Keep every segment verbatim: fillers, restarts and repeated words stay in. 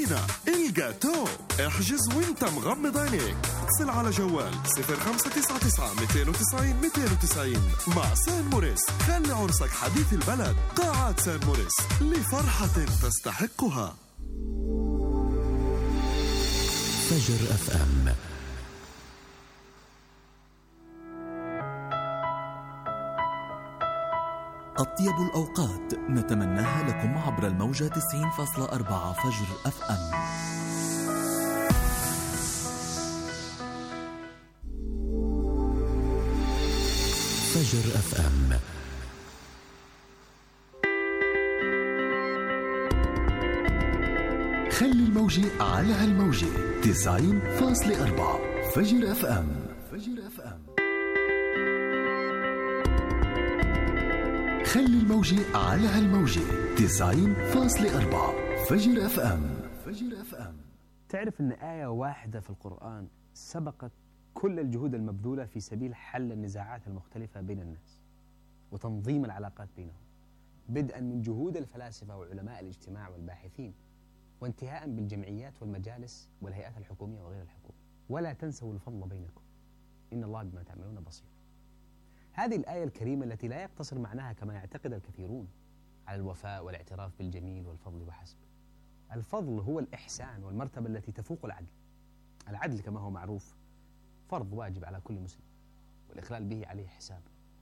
فينا الجاتو. احجز وانت مغمض عينيك. اتصل على جوال صفر خمسة تسعة تسعة مئتين وتسعين مئتين وتسعين. مع سان موريس خلي عرسك حديث البلد. قاعات سان موريس لفرحة تستحقها. فجر اف ام. أطيب الأوقات نتمناها لكم عبر الموجة تسعين فاصلة أربعة فجر اف ام. فجر اف ام. خلي الموجة على هالموجة تسعين فاصلة أربعة فجر اف ام. فجر اف ام. خلي الموجة على هالموجة تسعين فاصلة أربعة فجر اف ام. فجر اف ام. تعرف أن آية واحدة في القرآن سبقت كل الجهود المبذولة في سبيل حل النزاعات المختلفة بين الناس وتنظيم العلاقات بينهم، بدءا من جهود الفلاسفة وعلماء الاجتماع والباحثين، وانتهاء بالجمعيات والمجالس والهيئات الحكومية وغير الحكومية. ولا تنسوا الفضل بينكم إن الله بما تعملون بصير. هذه الآية الكريمة التي لا يقتصر معناها كما يعتقد الكثيرون على الوفاء والاعتراف بالجميل والفضل وحسب. الفضل هو الإحسان والمرتبة التي تفوق العدل. العدل كما هو معروف فرض واجب على كل مسلم، والإخلال به عليه حساب.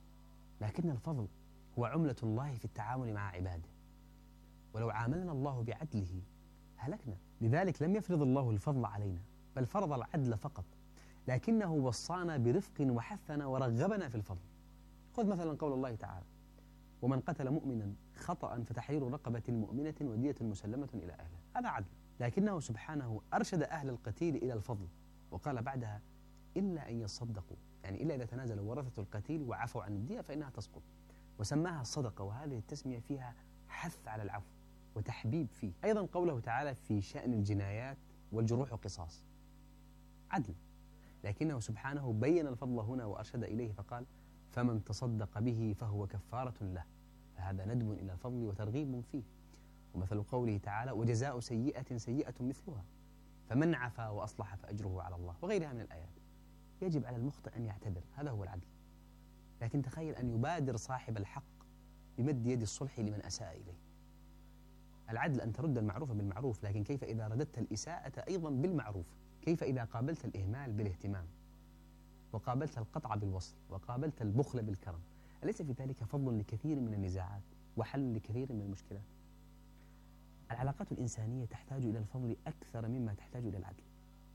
لكن الفضل هو عملة الله في التعامل مع عباده، ولو عاملنا الله بعدله هلكنا. لذلك لم يفرض الله الفضل علينا، بل فرض العدل فقط، لكنه وصانا برفق وحثنا ورغبنا في الفضل. خذ مثلا قول الله تعالى: ومن قتل مؤمنا خطأ فتحرير رقبة مؤمنة ودية مسلمة إلى أهله. هذا عدل، لكنه سبحانه أرشد أهل القتيل إلى الفضل، وقال بعدها: إلا أن يصدقوا، يعني إلا إذا تنازلوا ورثة القتيل وعفوا عن الدية فإنها تسقط، وسماها الصدقة، وهذه التسمية فيها حث على العفو وتحبيب فيه. أيضا قوله تعالى في شأن الجنايات: والجروح قصاص، عدل، لكنه سبحانه بين الفضل هنا وأرشد إليه فقال: فمن تصدق به فهو كفارة له، فهذا ندب إلى الفضل وترغيب فيه. ومثل قوله تعالى: وجزاء سيئة سيئة مثلها، فمن عفا وأصلح فأجره على الله، وغيرها من الآيات. يجب على المخطئ أن يعتذر، هذا هو العدل. لكن تخيل أن يبادر صاحب الحق بمد يد الصلح لمن أساء إليه. العدل أن ترد المعروف بالمعروف، لكن كيف إذا رددت الإساءة أيضا بالمعروف؟ كيف إذا قابلت الإهمال بالاهتمام، وقابلت القطع بالوصل، وقابلت البخل بالكرم؟ أليس في ذلك فضل لكثير من النزاعات وحل لكثير من المشكلات؟ العلاقات الإنسانية تحتاج إلى الفضل أكثر مما تحتاج إلى العدل.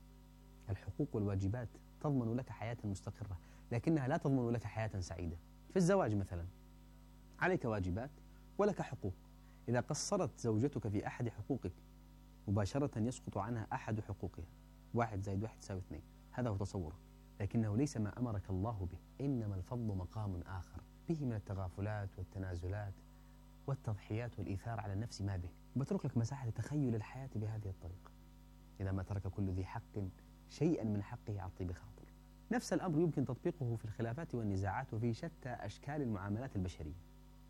الحقوق والواجبات تضمن لك حياة مستقرة، لكنها لا تضمن لك حياة سعيدة. في الزواج مثلا عليك واجبات ولك حقوق. إذا قصرت زوجتك في أحد حقوقك مباشرة يسقط عنها أحد حقوقها. واحد زائد واحد يساوي اثنين، هذا هو تصورك، لكنه ليس ما أمرك الله به. إنما الفضل مقام آخر به من التغافلات والتنازلات والتضحيات والإيثار على النفس ما به. بترك لك مساحة لتخيل الحياة بهذه الطريقة، إذا ما ترك كل ذي حق شيئا من حقه على طيب خاطر. نفس الأمر يمكن تطبيقه في الخلافات والنزاعات وفي شتى أشكال المعاملات البشرية.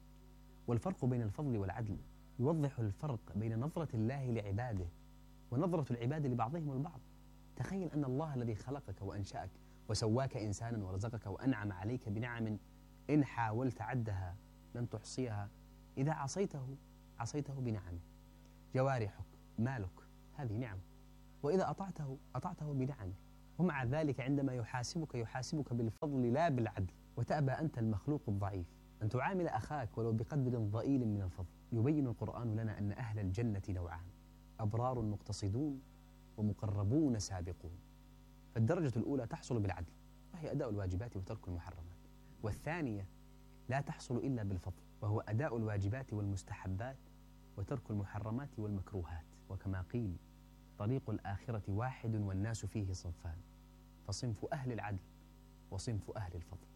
والفرق بين الفضل والعدل يوضح الفرق بين نظرة الله لعباده ونظرة العباد لبعضهم البعض. تخيل أن الله الذي خلقك وأنشأك وسواك إنسانا ورزقك وأنعم عليك بنعم إن حاولت عدها لن تحصيها. إذا عصيته عصيته بنعمه. جوارحك، مالك، هذه نعم، وإذا أطعته أطعته بنعمه. ومع ذلك عندما يحاسبك يحاسبك بالفضل لا بالعدل. وتأبى أنت المخلوق الضعيف أن تعامل أخاك ولو بقدر ضئيل من الفضل. يبين القرآن لنا أن أهل الجنة نوعان: أبرار مقتصدون ومقربون سابقون. فالدرجة الأولى تحصل بالعدل، وهي أداء الواجبات وترك المحرمات. والثانية لا تحصل إلا بالفضل، وهو أداء الواجبات والمستحبات وترك المحرمات والمكروهات. وكما قيل: طريق الآخرة واحد والناس فيه صنفان، فصنف أهل العدل وصنف أهل الفضل.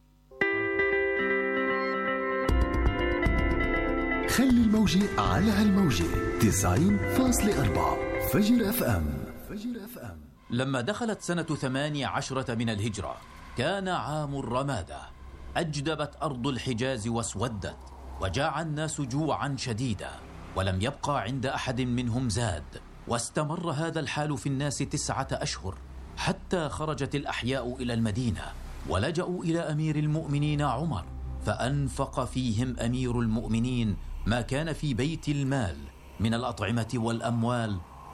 خلي الموجة على هالموجة تسعين فاصلة أربعة فجر اف ام. فجر اف ام. لما دخلت سنة ثمانية عشرة من الهجرة كان عام الرمادة. أجدبت أرض الحجاز واسودت، وجاع الناس جوعا شديدا، ولم يبقى عند أحد منهم زاد. واستمر هذا الحال في الناس تسعة أشهر، حتى خرجت الأحياء إلى المدينة ولجأوا إلى أمير المؤمنين عمر، فأنفق فيهم أمير المؤمنين ما كان في بيت المال من الأطعمة والأموال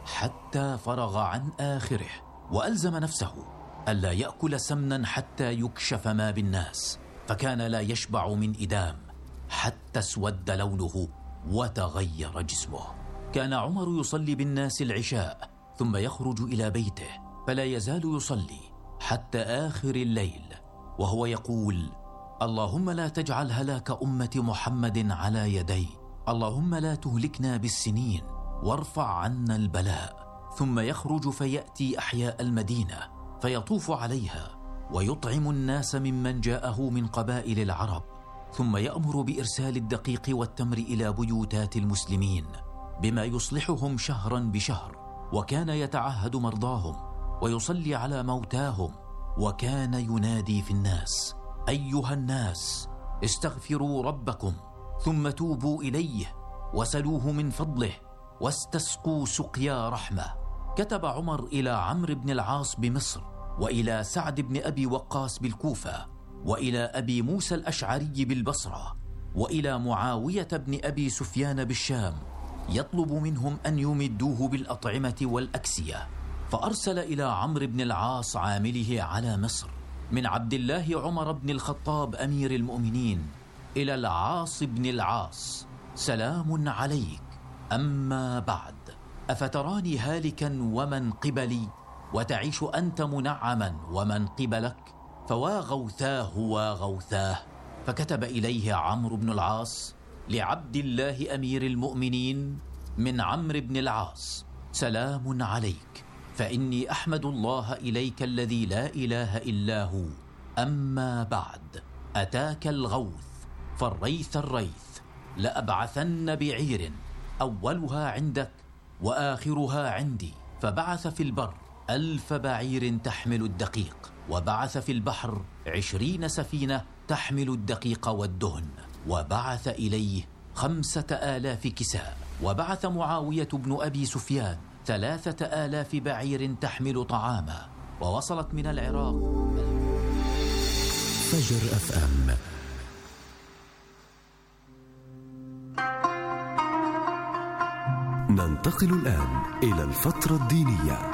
حتى فرغ عن آخره، وألزم نفسه ألا يأكل سمنا حتى يكشف ما بالناس، فكان لا يشبع من إدام حتى اسود لونه وتغير جسمه. كان عمر يصلي بالناس العشاء ثم يخرج إلى بيته فلا يزال يصلي حتى آخر الليل وهو يقول: اللهم لا تجعل هلاك أمة محمد على يدي، اللهم لا تهلكنا بالسنين وارفع عنا البلاء. ثم يخرج فيأتي أحياء المدينة فيطوف عليها ويطعم الناس ممن جاءه من قبائل العرب، ثم يأمر بإرسال الدقيق والتمر إلى بيوتات المسلمين بما يصلحهم شهرا بشهر، وكان يتعهد مرضاهم ويصلي على موتاهم، وكان ينادي في الناس: أيها الناس استغفروا ربكم ثم توبوا إليه وسلوه من فضله واستسقوا سقيا رحمة. كتب عمر إلى عمرو بن العاص بمصر، وإلى سعد بن أبي وقاص بالكوفة، وإلى أبي موسى الأشعري بالبصرة، وإلى معاوية بن أبي سفيان بالشام، يطلب منهم أن يمدوه بالأطعمة والأكسية. فأرسل إلى عمرو بن العاص عامله على مصر من عبد الله عمر بن الخطاب أمير المؤمنين إلى العاص بن العاص: سلام عليك، أما بعد، أفتراني هالكا ومن قبلي، وتعيش أنت منعما ومن قبلك؟ فوا غوثاه وغوثاه. فكتب إليه عمرو بن العاص لعبد الله أمير المؤمنين من عمرو بن العاص: سلام عليك، فإني أحمد الله إليك الذي لا إله إلا هو، أما بعد، أتاك الغوث فالريث الريث، لأبعثن بعير أولها عندك وآخرها عندي. فبعث في البر ألف بعير تحمل الدقيق، وبعث في البحر عشرين سفينة تحمل الدقيق والدهن، وبعث إليه خمسة آلاف كساء، وبعث معاوية بن أبي سفيان ثلاثة آلاف بعير تحمل طعاما، ووصلت من العراق. فجر أف أم. ننتقل الآن إلى الفترة الدينية.